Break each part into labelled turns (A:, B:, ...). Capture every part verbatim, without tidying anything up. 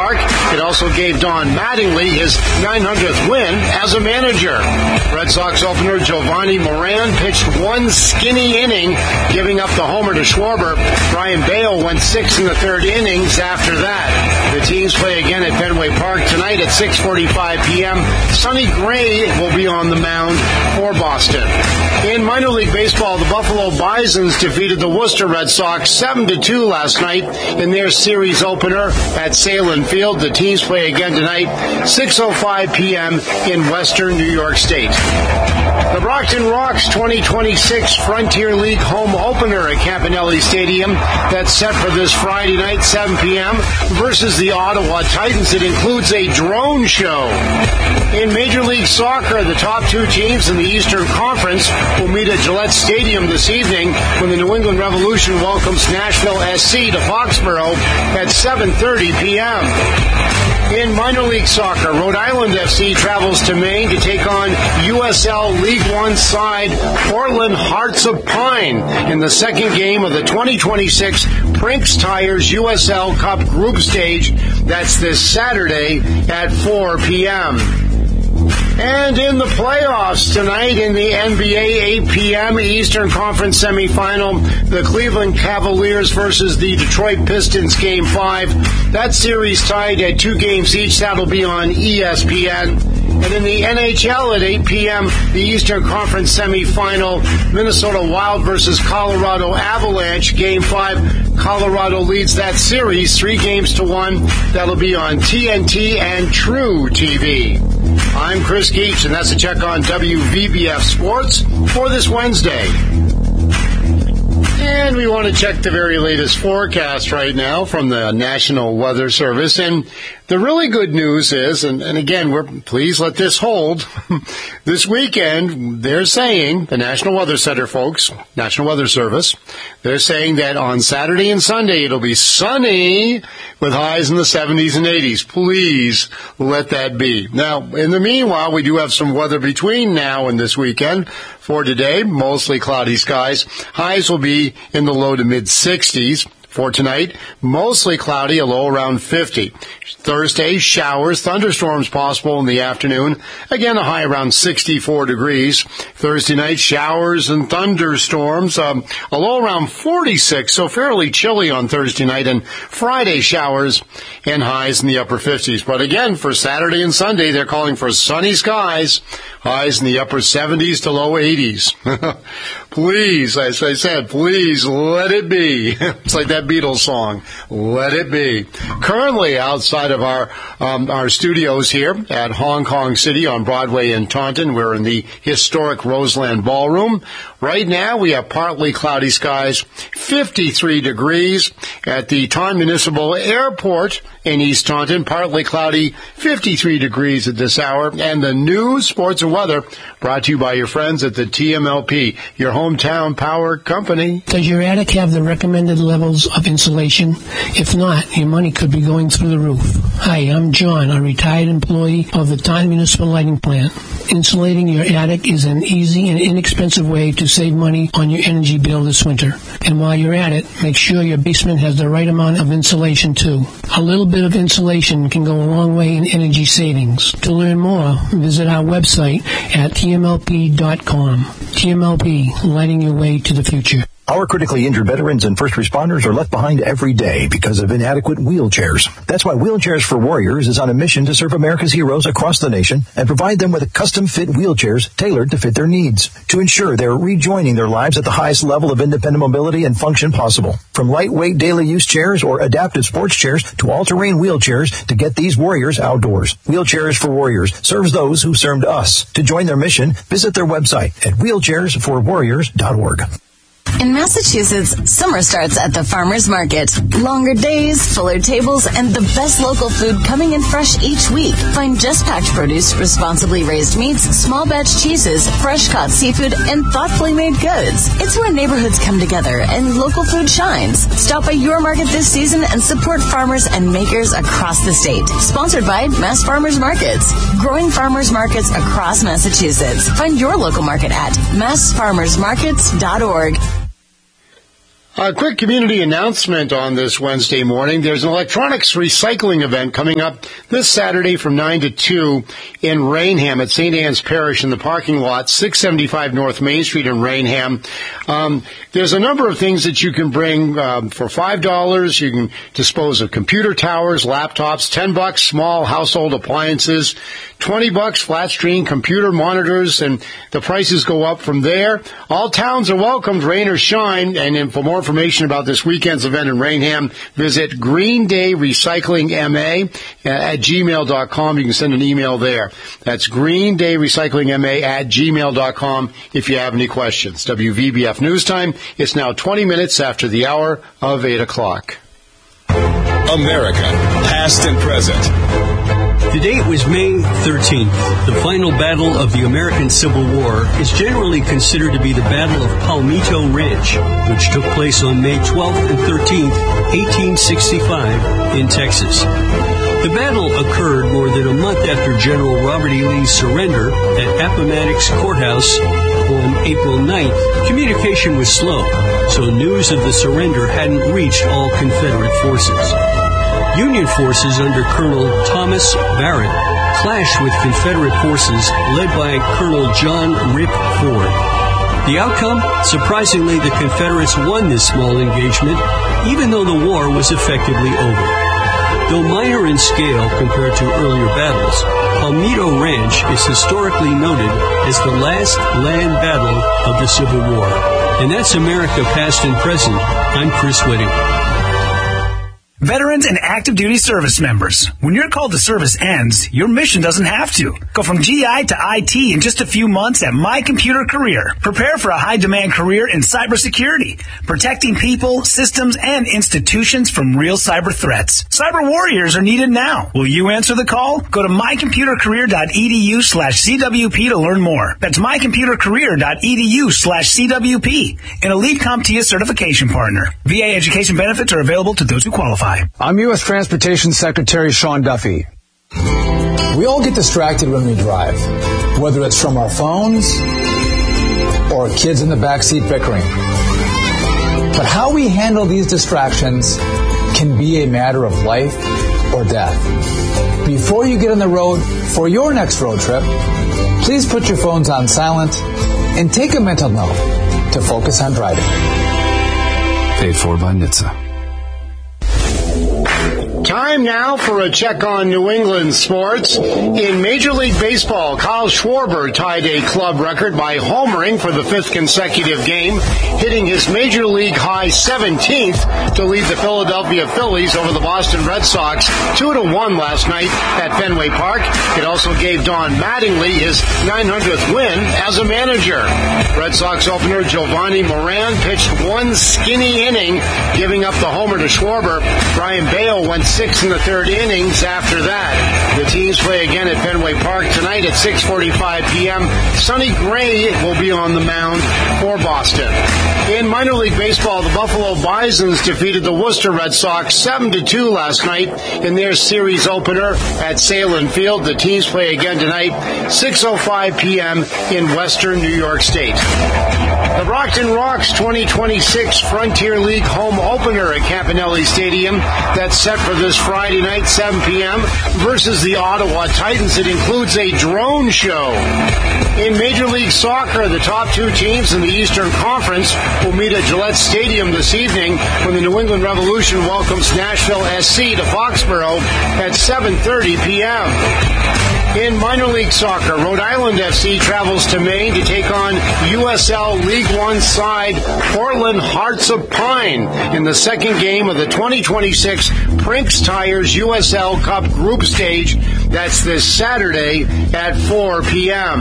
A: Park. It also gave Don Mattingly his nine hundredth win as a manager. Red Sox opener Giovanni Moran pitched one skinny inning, giving up the homer to Schwarber. Brian Bale went six in the third innings after that. The teams play again at Fenway Park tonight at six forty-five p.m. Sonny Gray will be on the mound for Boston. In minor league baseball, the Buffalo Bisons defeated the Worcester Red Sox seven to two last night in their series opener at Salem Field. The teams play again tonight, six oh five p.m. in western New York State. The Brockton Rock's twenty twenty-six Frontier League home opener at Campanelli Stadium that's set for this Friday night, seven p.m. versus the Ottawa Titans. It includes a drone show. In Major League Soccer, the top two teams in the Eastern Conference will meet at Gillette Stadium this evening when the New England Revolution welcomes Nashville S C to Foxborough at seven thirty p.m. In minor league soccer, Rhode Island F C travels to Maine to take on U S L League One side Portland Hearts of Pine in the second game of the twenty twenty-six Brinks Tires U S L Cup Group Stage. That's this Saturday at four p.m. And in the playoffs tonight in the N B A, eight p.m. Eastern Conference semifinal, the Cleveland Cavaliers versus the Detroit Pistons, Game five. That series tied at two games each. That'll be on E S P N. And in the N H L at eight p.m., the Eastern Conference semifinal, Minnesota Wild versus Colorado Avalanche, Game five. Colorado leads that series three games to one. That'll be on T N T and True T V. I'm Chris Geach, and that's a check on W V B F Sports for this Wednesday. And we want to check the very latest forecast right now from the National Weather Service. And the really good news is, and, and again, we're please let this hold, this weekend, they're saying, the National Weather Center folks, National Weather Service, they're saying that on Saturday and Sunday it'll be sunny with highs in the seventies and eighties. Please let that be. Now, in the meanwhile, we do have some weather between now and this weekend. For today, mostly cloudy skies. Highs will be in the low to mid sixties. For tonight, mostly cloudy, a low around fifty. Thursday, showers, thunderstorms possible in the afternoon. Again, a high around sixty-four degrees. Thursday night, showers and thunderstorms, um, a low around forty-six, so fairly chilly on Thursday night. And Friday, showers and highs in the upper fifties. But again, for Saturday and Sunday, they're calling for sunny skies, highs in the upper seventies to low eighties. Please, as I said, please let it be. It's like that Beatles song, let it be. Currently outside of our um, our studios here at Hong Kong City on Broadway in Taunton, we're in the historic Roseland Ballroom. Right now we have partly cloudy skies, fifty-three degrees at the Taunton Municipal Airport in East Taunton, partly cloudy, fifty-three degrees at this hour. And the news, sports, and weather brought to you by your friends at the T M L P, your hometown power company.
B: Does your attic have the recommended levels of insulation? If not, your money could be going through the roof. Hi, I'm John, a retired employee of the Taunton Municipal Lighting Plant. Insulating your attic is an easy and inexpensive way to save money on your energy bill this winter. And while you're at it, make sure your basement has the right amount of insulation too. A little bit of insulation can go a long way in energy savings. To learn more, visit our website at T M L P dot com. T M L P, lighting your way to the future.
C: Our critically injured veterans and first responders are left behind every day because of inadequate wheelchairs. That's why Wheelchairs for Warriors is on a mission to serve America's heroes across the nation and provide them with custom-fit wheelchairs tailored to fit their needs to ensure they're rejoining their lives at the highest level of independent mobility and function possible. From lightweight daily use chairs or adaptive sports chairs to all-terrain wheelchairs to get these warriors outdoors. Wheelchairs for Warriors serves those who served us. To join their mission, visit their website at wheelchairs for warriors dot org.
D: In Massachusetts, summer starts at the Farmers Market. Longer days, fuller tables, and the best local food coming in fresh each week. Find just-packed produce, responsibly raised meats, small batch cheeses, fresh-caught seafood, and thoughtfully made goods. It's where neighborhoods come together and local food shines. Stop by your market this season and support farmers and makers across the state. Sponsored by Mass Farmers Markets. Growing farmers markets across Massachusetts. Find your local market at mass farmers markets dot org.
A: A quick community announcement on this Wednesday morning. There's an electronics recycling event coming up this Saturday from nine to two in Rainham at Saint Anne's Parish in the parking lot, six seventy-five North Main Street in Rainham. Um, there's a number of things that you can bring um, for five dollars. You can dispose of computer towers, laptops, ten bucks, small household appliances, twenty bucks, flat screen computer monitors, and the prices go up from there. All towns are welcomed, rain or shine, and for more information about this weekend's event in Rainham, visit Green Day Recycling M A at gmail dot com. You can send an email there. That's Green Day Recycling M A at gmail dot com if you have any questions. W V B F News Time. It's now twenty minutes after the hour of eight o'clock.
E: America, past and present.
F: The date was May thirteenth. The final battle of the American Civil War is generally considered to be the Battle of Palmito Ridge, which took place on May twelfth and thirteenth, eighteen sixty-five, in Texas. The battle occurred more than a month after General Robert E. Lee's surrender at Appomattox Courthouse on April ninth. Communication was slow, so news of the surrender hadn't reached all Confederate forces. Union forces under Colonel Thomas Barrett clashed with Confederate forces led by Colonel John Rip Ford. The outcome? Surprisingly, the Confederates won this small engagement, even though the war was effectively over. Though minor in scale compared to earlier battles, Palmito Ranch is historically noted as the last land battle of the Civil War. And that's America past and present. I'm Chris Whitting.
G: Veterans and active duty service members, when your call to service ends, your mission doesn't have to. Go from G I to I T in just a few months at My Computer Career. Prepare for a high-demand career in cybersecurity, protecting people, systems, and institutions from real cyber threats. Cyber warriors are needed now. Will you answer the call? Go to mycomputercareer.edu slash CWP to learn more. That's mycomputercareer.edu slash CWP, an Elite CompTIA certification partner. V A education benefits are available to those who qualify.
H: I'm U S Transportation Secretary Sean Duffy. We all get distracted when we drive, whether it's from our phones or kids in the backseat bickering. But how we handle these distractions can be a matter of life or death. Before you get on the road for your next road trip, please put your phones on silent and take a mental note to focus on driving.
E: Paid for by N H T S A.
A: Time now for a check on New England sports. In Major League Baseball, Kyle Schwarber tied a club record by homering for the fifth consecutive game, hitting his Major League high seventeenth to lead the Philadelphia Phillies over the Boston Red Sox two to one last night at Fenway Park. It also gave Don Mattingly his nine hundredth win as a manager. Red Sox opener Giovanni Moran pitched one skinny inning, giving up the homer to Schwarber. Brian Bale went six in the third innings after that. The teams play again at Fenway Park tonight at six forty-five p.m. Sonny Gray will be on the mound for Boston. In minor league baseball, the Buffalo Bisons defeated the Worcester Red Sox seven to two last night in their series opener at Salem Field. The teams play again tonight, six oh five p.m. in western New York State. The Brockton Rock's twenty twenty-six Frontier League home opener at Campanelli Stadium, that's set for this Friday night, seven p.m., versus the Ottawa Titans. It includes a drone show. In Major League Soccer, the top two teams in the Eastern Conference will meet at Gillette Stadium this evening when the New England Revolution welcomes Nashville S C to Foxborough at seven thirty p.m. In minor league soccer, Rhode Island F C travels to Maine to take on U S L League One side Portland Hearts of Pine in the second game of the twenty twenty-six Brinks Tires U S L Cup Group Stage. That's this Saturday at four p.m.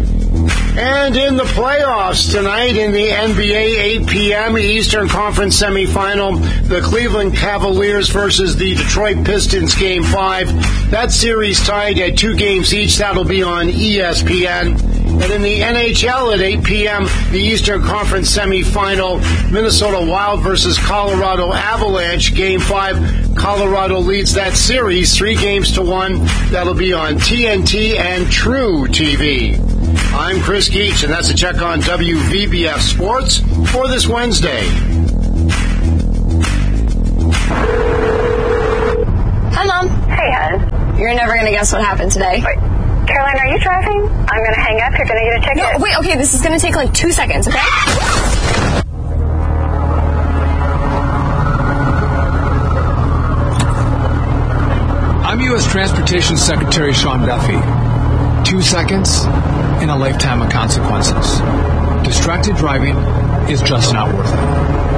A: And in the playoffs tonight in the N B A, eight p.m. Eastern Conference semifinal, the Cleveland Cavaliers versus the Detroit Pistons, Game five. That series tied at two games each. That'll be on E S P N. And in the N H L at eight p.m., the Eastern Conference semifinal, Minnesota Wild versus Colorado Avalanche, Game five. Colorado leads that series three games to one. That'll be on T N T and True T V. I'm Chris Geach, and that's a check on W V B F Sports for this Wednesday.
I: Hi, Mom.
J: Hey, hon.
I: You're never going to guess what happened today.
J: Wait. Caroline, are you driving? I'm going to hang up. You're going to get a ticket.
I: No, wait, okay, this is going to take like two seconds, okay?
H: I'm U S Transportation Secretary Sean Duffy. Two seconds and a lifetime of consequences. Distracted driving is just not worth it.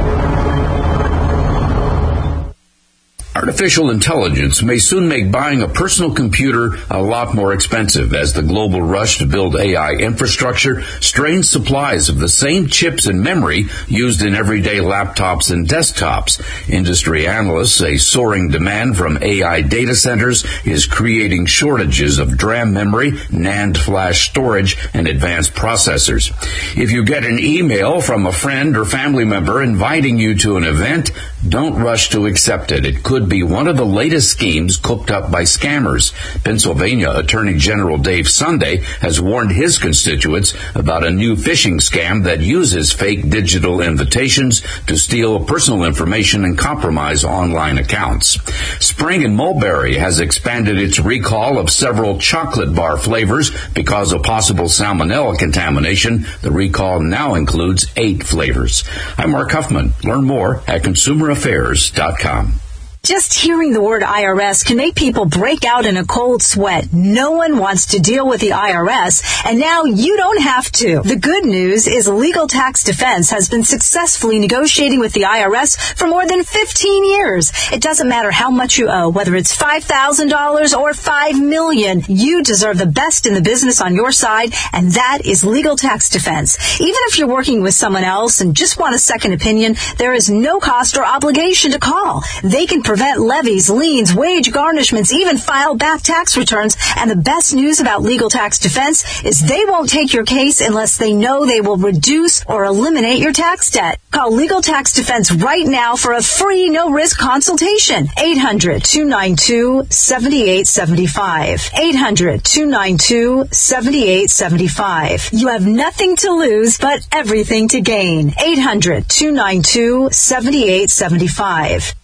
K: Artificial intelligence may soon make buying a personal computer a lot more expensive as the global rush to build A I infrastructure strains supplies of the same chips and memory used in everyday laptops and desktops. Industry analysts say soaring demand from A I data centers is creating shortages of DRAM memory, NAND flash storage, and advanced processors. If you get an email from a friend or family member inviting you to an event, don't rush to accept it. It could be one of the latest schemes cooked up by scammers. Pennsylvania Attorney General Dave Sunday has warned his constituents about a new phishing scam that uses fake digital invitations to steal personal information and compromise online accounts. Spring and Mulberry has expanded its recall of several chocolate bar flavors because of possible salmonella contamination. The recall now includes eight flavors. I'm Mark Huffman. Learn more at consumer affairs dot com.
L: Just hearing the word I R S can make people break out in a cold sweat. No one wants to deal with the I R S, and now you don't have to. The good news is Legal Tax Defense has been successfully negotiating with the I R S for more than fifteen years. It doesn't matter how much you owe, whether it's five thousand dollars or five million dollars. You deserve the best in the business on your side, and that is Legal Tax Defense. Even if you're working with someone else and just want a second opinion, there is no cost or obligation to call. They can prevent levies, liens, wage garnishments, even file back tax returns. And the best news about Legal Tax Defense is they won't take your case unless they know they will reduce or eliminate your tax debt. Call Legal Tax Defense right now for a free, no-risk consultation. eight hundred, two nine two, seven eight seven five. eight hundred, two nine two, seven eight seven five. You have nothing to lose but everything to gain. eight hundred, two nine two, seven eight seven five.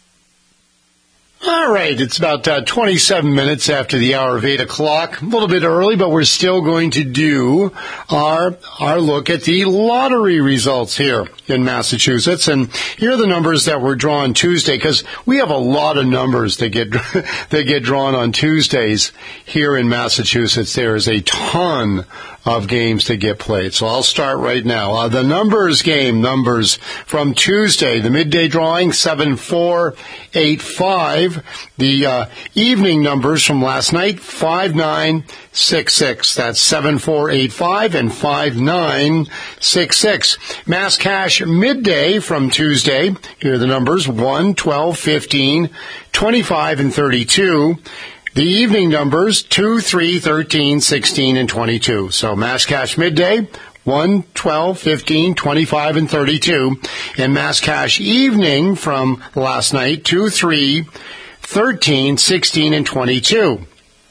A: All right, it's about uh, twenty-seven minutes after the hour of eight o'clock. A little bit early, but we're still going to do our our look at the lottery results here in Massachusetts. And here are the numbers that were drawn Tuesday, because we have a lot of numbers that get that get drawn on Tuesdays here in Massachusetts. There is a ton of games to get played. So I'll start right now. Uh, the numbers game, numbers from Tuesday, the midday drawing, seven four eight five. The uh, evening numbers from last night, five nine six six. That's seven four eight five and five nine six six. Mass cash midday from Tuesday. Here are the numbers, one, twelve, fifteen, twenty-five, and thirty-two. The evening numbers, two, three, thirteen, sixteen, and twenty-two. So mass cash midday, one, twelve, fifteen, twenty-five, and thirty-two. And mass cash evening from last night, two, three, thirteen, sixteen, and twenty-two.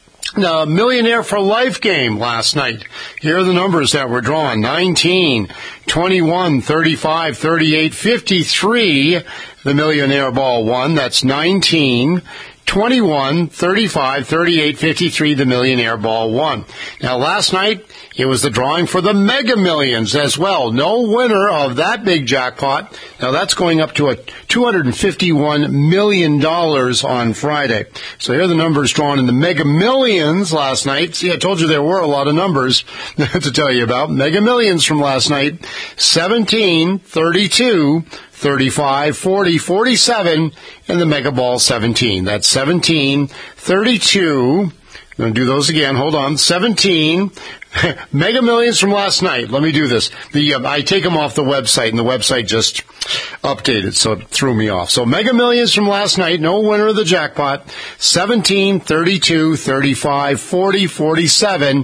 A: The Millionaire for Life game last night. Here are the numbers that were drawn. nineteen, twenty-one, thirty-five, thirty-eight, fifty-three. The Millionaire Ball won. That's nineteen, twenty-one, thirty-five, thirty-eight, fifty-three. The Millionaire Ball won. Now, last night, it was the drawing for the Mega Millions as well. No winner of that big jackpot. Now, that's going up to a two hundred fifty-one million dollars on Friday. So here are the numbers drawn in the Mega Millions last night. See, I told you there were a lot of numbers to tell you about. Mega Millions from last night, seventeen, thirty-two, thirty-five, forty, forty-seven, and the Mega Ball seventeen. That's seventeen, thirty-two. I'm going to do those again. Hold on. seventeen. Mega Millions from last night. Let me do this. The uh, I take them off the website, and the website just updated, so it threw me off. So Mega Millions from last night, no winner of the jackpot. seventeen, thirty-two, thirty-five, forty, forty-seven.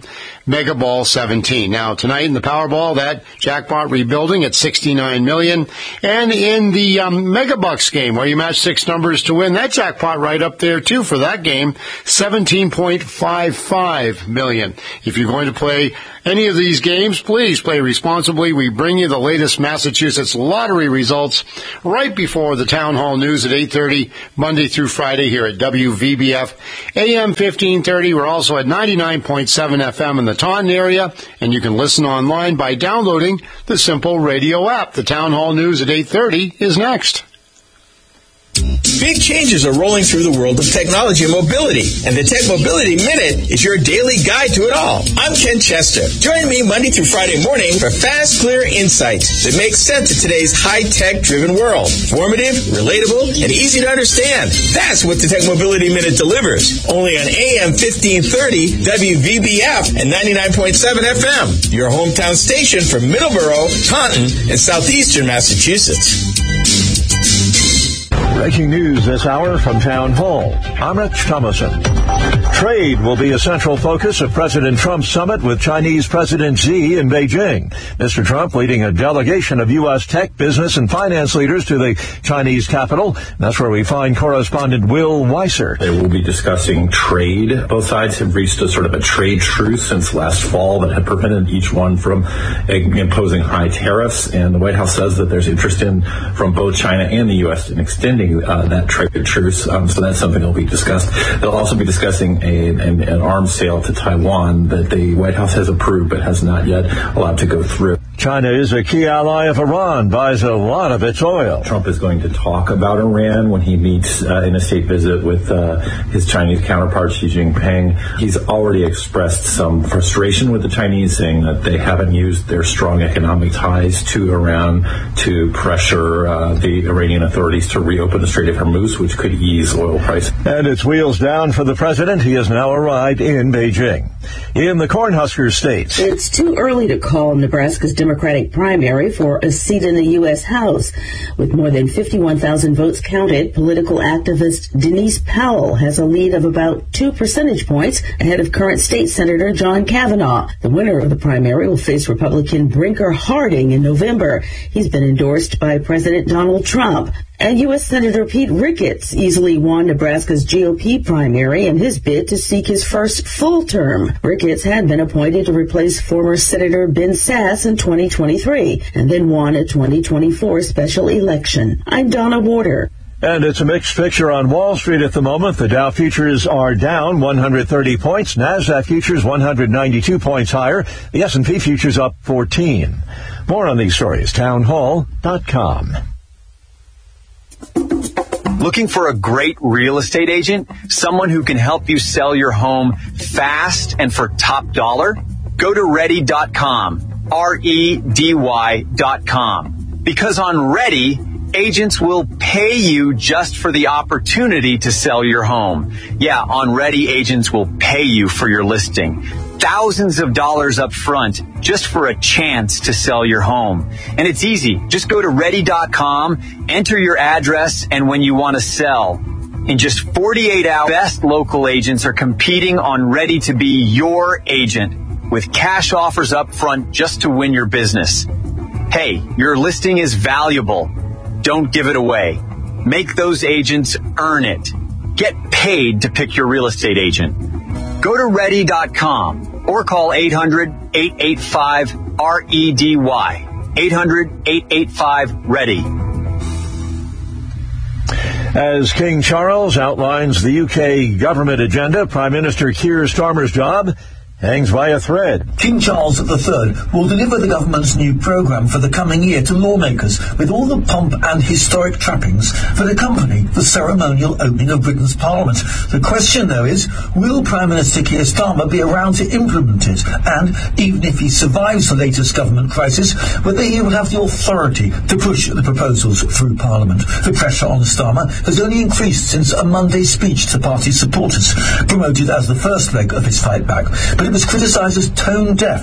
A: Mega Ball seventeen. Now, tonight in the Powerball, that jackpot rebuilding at sixty-nine million dollars. And in the um, Mega Bucks game, where you match six numbers to win, that jackpot right up there, too, for that game, seventeen point five five million dollars. If you're going to play any of these games, please play responsibly. We bring you the latest Massachusetts lottery results right before the Town Hall News at eight thirty, Monday through Friday here at W V B F A M fifteen thirty. We're also at ninety-nine point seven F M in the Taunton area, and you can listen online by downloading the Simple Radio app. The Town Hall News at eight thirty is next.
M: Big changes are rolling through the world of technology and mobility, and the Tech Mobility Minute is your daily guide to it all. I'm Ken Chester. Join me Monday through Friday morning for fast, clear insights that make sense of today's high-tech driven world. Formative, relatable, and easy to understand. That's what the Tech Mobility Minute delivers. Only on A M fifteen thirty, W V B F, and ninety-nine point seven F M. Your hometown station for Middleborough, Taunton, and southeastern Massachusetts.
C: Breaking news this hour from Town Hall. I'm Rich Thomason. Trade will be a central focus of President Trump's summit with Chinese President Xi in Beijing. Mister Trump leading a delegation of U S tech, business, and finance leaders to the Chinese capital. That's where we find correspondent Will Weiser.
N: They will be discussing trade. Both sides have reached a sort of a trade truce since last fall that had prevented each one from imposing high tariffs. And the White House says that there's interest in from both China and the U S in extending Uh, that trade truce, um, so that's something that will be discussed. They'll also be discussing a, an, an arms sale to Taiwan that the White House has approved but has not yet allowed to go through.
C: China is a key ally of Iran, buys a lot of its oil.
N: Trump is going to talk about Iran when he meets uh, in a state visit with uh, his Chinese counterpart, Xi Jinping. He's already expressed some frustration with the Chinese, saying that they haven't used their strong economic ties to Iran to pressure uh, the Iranian authorities to reopen the Strait of Hormuz, which could ease oil prices.
C: And it's wheels down for the president. He has now arrived in Beijing. In the Cornhusker states,
O: it's too early to call Nebraska's Democratic primary for a seat in the U S House. With more than fifty-one thousand votes counted, political activist Denise Powell has a lead of about two percentage points ahead of current state senator John Kavanaugh. The winner of the primary will face Republican Brinker Harding in November. He's been endorsed by President Donald Trump. And U S Senator Pete Ricketts easily won Nebraska's G O P primary in his bid to seek his first full term. Ricketts had been appointed to replace former Senator Ben Sasse in twenty twenty-three and then won a twenty twenty-four special election. I'm Donna Warder.
C: And it's a mixed picture on Wall Street at the moment. The Dow futures are down one hundred thirty points. NASDAQ futures one hundred ninety-two points higher. The S and P futures up fourteen. More on these stories, town hall dot com.
P: Looking for a great real estate agent? Someone who can help you sell your home fast and for top dollar? Go to ready dot com. R E D Y dot com. Because on Ready, agents will pay you just for the opportunity to sell your home. Yeah, on Ready, agents will pay you for your listing. Thousands of dollars up front just for a chance to sell your home. And it's easy. Just go to ready dot com, enter your address, and when you want to sell. In just forty-eight hours, best local agents are competing on Ready to be your agent with cash offers up front just to win your business. Hey, your listing is valuable. Don't give it away. Make those agents earn it. Get paid to pick your real estate agent. Go to ready dot com or call eight hundred, eight eight five, R E D Y. eight hundred, eight eight five, READY.
C: As King Charles outlines the U K government agenda, Prime Minister Keir Starmer's job hangs by a thread.
Q: King Charles the Third will deliver the government's new programme for the coming year to lawmakers with all the pomp and historic trappings that accompany the ceremonial opening of Britain's Parliament. The question, though, is, will Prime Minister Keir Starmer be around to implement it? And, even if he survives the latest government crisis, whether he will have the authority to push the proposals through Parliament. The pressure on Starmer has only increased since a Monday speech to party supporters, promoted as the first leg of his fight back. But it was criticised as tone deaf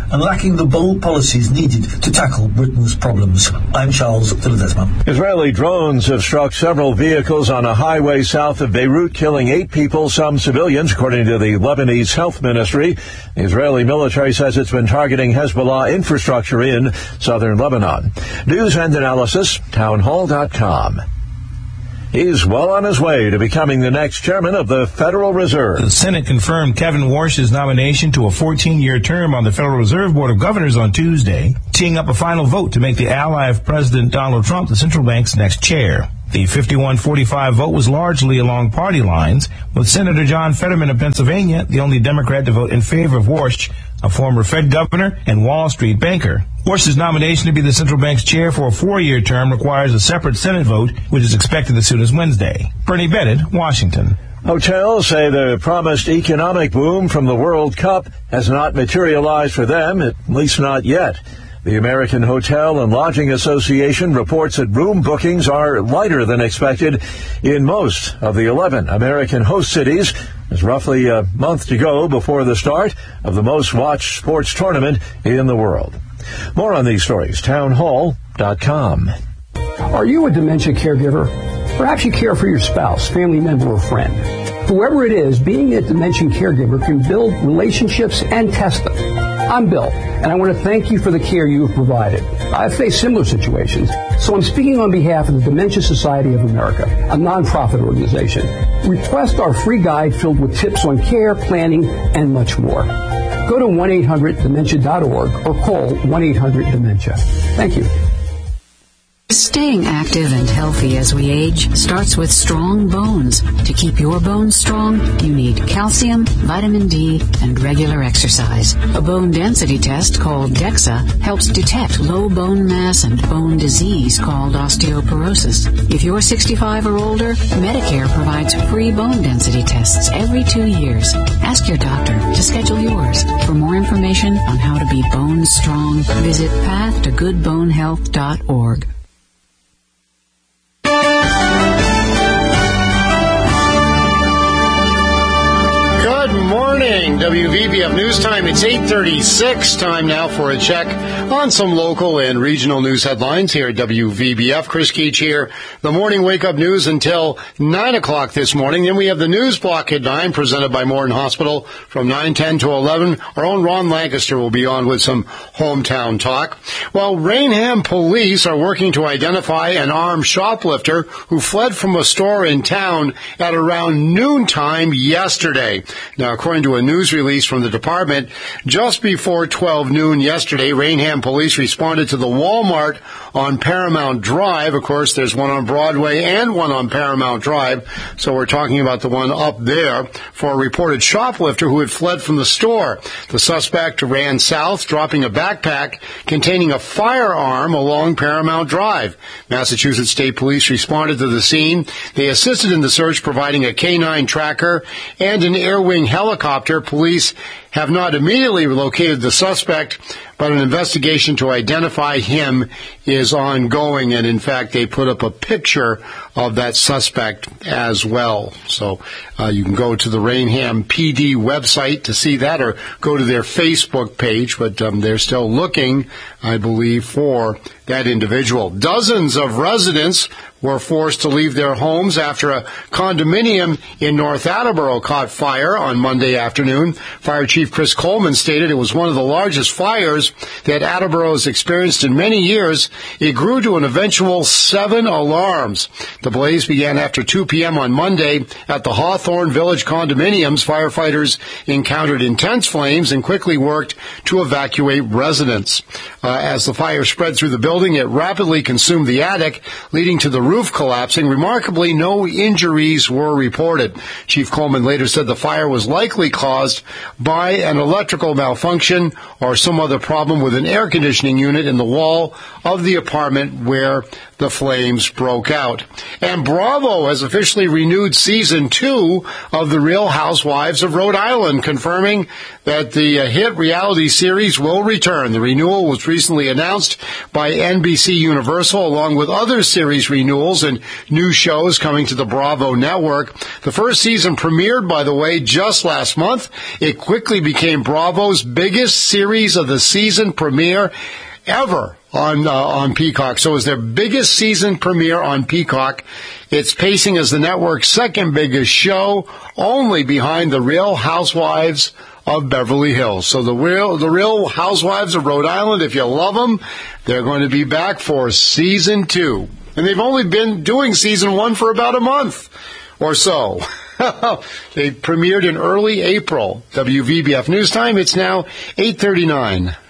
Q: and lacking the bold policies needed to tackle Britain's problems. I'm Charles Ledesma.
R: Israeli drones have struck several vehicles on a highway south of Beirut, killing eight people, some civilians, according to the Lebanese Health Ministry. The Israeli military says it's been targeting Hezbollah infrastructure in southern Lebanon. News and analysis, townhall dot com. He's well on his way to becoming the next chairman of the Federal Reserve.
S: The Senate confirmed Kevin Warsh's nomination to a fourteen-year term on the Federal Reserve Board of Governors on Tuesday, teeing up a final vote to make the ally of President Donald Trump the central bank's next chair. The fifty-one forty-five vote was largely along party lines, with Senator John Fetterman of Pennsylvania the only Democrat to vote in favor of Warsh, a former Fed governor and Wall Street banker. Warsh's nomination to be the central bank's chair for a four-year term requires a separate Senate vote, which is expected as soon as Wednesday. Bernie Bennett, Washington.
R: Hotels say the promised economic boom from the World Cup has not materialized for them, at least not yet. The American Hotel and Lodging Association reports that room bookings are lighter than expected in most of the eleven American host cities. There's roughly a month to go before the start of the most-watched sports tournament in the world. More on these stories, townhall dot com.
T: Are you a dementia caregiver? Perhaps you care for your spouse, family member, or friend. Whoever it is, being a dementia caregiver can build relationships and test them. I'm Bill, and I want to thank you for the care you have provided. I've faced similar situations, so I'm speaking on behalf of the Dementia Society of America, a nonprofit organization. Request our free guide filled with tips on care, planning, and much more. Go to one eight hundred dementia dot org or call one eight hundred dementia. Thank you.
U: Staying active and healthy as we age starts with strong bones. To keep your bones strong, you need calcium, vitamin D, and regular exercise. A bone density test called DEXA helps detect low bone mass and bone disease called osteoporosis. If you're sixty-five or older, Medicare provides free bone density tests every two years. Ask your doctor to schedule yours. For more information on how to be bone strong, visit path to good bone health dot org.
A: Good morning, W V B F News Time. It's eight thirty-six. Time now for a check on some local and regional news headlines here at W V B F. Chris Keach here. The morning wake-up news until nine o'clock this morning. Then we have the news block at nine, presented by Morton Hospital from nine ten to eleven. Our own Ron Lancaster will be on with some hometown talk. Well, Rainham police are working to identify an armed shoplifter who fled from a store in town at around noontime yesterday. Now, according to a news release from the department, just before twelve noon yesterday, Rainham police responded to the Walmart on Paramount Drive. Of course, there's one on Broadway and one on Paramount Drive, so we're talking about the one up there, for a reported shoplifter who had fled from the store. The suspect ran south, dropping a backpack containing a firearm along Paramount Drive. Massachusetts State Police responded to the scene. They assisted in the search, providing a K nine tracker and an air wing helicopter. Police have not immediately located the suspect, but an investigation to identify him is ongoing. And in fact, they put up a picture of that suspect as well. So uh, you can go to the Rainham P D website to see that, or go to their Facebook page. But um, they're still looking, I believe, for that individual. Dozens of residents were forced to leave their homes after a condominium in North Attleboro caught fire on Monday afternoon. Fire Chief Chris Coleman stated it was one of the largest fires that Attleboro has experienced in many years. It grew to an eventual seven alarms. The blaze began after two p.m. on Monday at the Hawthorne Village condominiums. Firefighters encountered intense flames and quickly worked to evacuate residents. Uh, as the fire spread through the building, it rapidly consumed the attic, leading to the roof collapsing. Remarkably, no injuries were reported. Chief Coleman later said the fire was likely caused by an electrical malfunction or some other problem with an air conditioning unit in the wall of the apartment where the flames broke out. And Bravo has officially renewed season two of The Real Housewives of Rhode Island, confirming that the uh, hit reality series will return. The renewal was recently announced by N B C Universal, along with other series renewals and new shows coming to the Bravo network. The first season premiered, by the way, just last month. It quickly became Bravo's biggest series of the season premiere ever on uh, on Peacock. So it was their biggest season premiere on Peacock. It's pacing as the network's second biggest show, only behind The Real Housewives of Beverly Hills. So the real the Real Housewives of Rhode Island, if you love them, they're going to be back for season two. And they've only been doing season one for about a month or so. They premiered in early April. W V B F News Time, it's now eight thirty-nine.